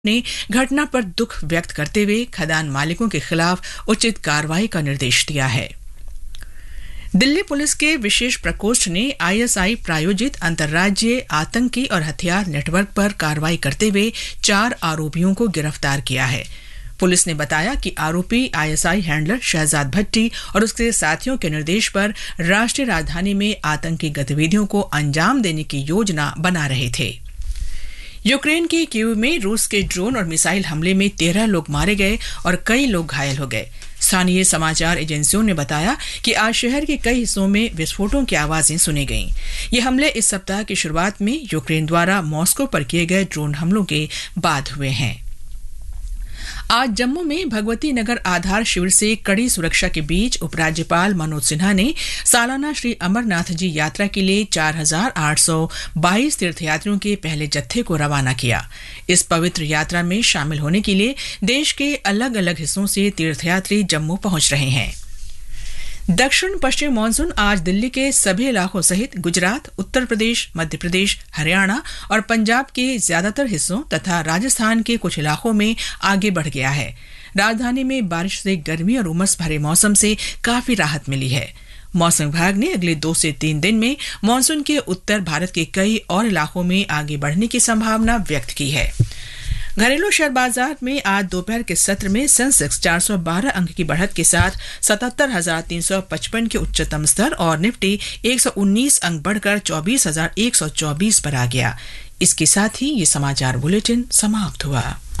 ने घटना पर दुख व्यक्त करते हुए खदान मालिकों के खिलाफ उचित कार्रवाई का निर्देश दिया है। दिल्ली पुलिस के विशेष प्रकोष्ठ ने आईएसआई प्रायोजित अंतर्राज्यीय आतंकी और हथियार नेटवर्क पर कार्रवाई करते हुए 4 आरोपियों को गिरफ्तार किया है। पुलिस ने बताया कि आरोपी आईएसआई हैंडलर शहजाद भट्टी और उसके साथियों के निर्देश पर राष्ट्रीय राजधानी में आतंकी गतिविधियों को अंजाम देने की योजना बना रहे थे। यूक्रेन के कीव में रूस के ड्रोन और मिसाइल हमले में 13 लोग मारे गए और कई लोग घायल हो गए। स्थानीय समाचार एजेंसियों ने बताया कि आज शहर के कई हिस्सों में विस्फोटों की आवाजें सुनी गईं। ये हमले इस सप्ताह की शुरुआत में यूक्रेन द्वारा मॉस्को पर किए गए ड्रोन हमलों के बाद हुए हैं। आज जम्मू में भगवती नगर आधार शिविर से कड़ी सुरक्षा के बीच उपराज्यपाल मनोज सिन्हा ने सालाना श्री अमरनाथ जी यात्रा के लिए 4,822 तीर्थयात्रियों के पहले जत्थे को रवाना किया। इस पवित्र यात्रा में शामिल होने के लिए देश के अलग अलग हिस्सों से तीर्थयात्री जम्मू पहुंच रहे हैं। दक्षिण पश्चिम मानसून आज दिल्ली के सभी इलाकों सहित गुजरात, उत्तर प्रदेश, मध्य प्रदेश, हरियाणा और पंजाब के ज्यादातर हिस्सों तथा राजस्थान के कुछ इलाकों में आगे बढ़ गया है। राजधानी में बारिश से गर्मी और उमस भरे मौसम से काफी राहत मिली है। मौसम विभाग ने अगले 2 से 3 दिन में मानसून के उत्तर भारत के कई और इलाकों में आगे बढ़ने की संभावना व्यक्त की है। घरेलू शेयर बाजार में आज दोपहर के सत्र में सेंसेक्स 412 अंक की बढ़त के साथ 77,355 के उच्चतम स्तर और निफ्टी 119 अंक बढ़कर 24,124 पर आ गया। इसके साथ ही ये समाचार बुलेटिन समाप्त हुआ।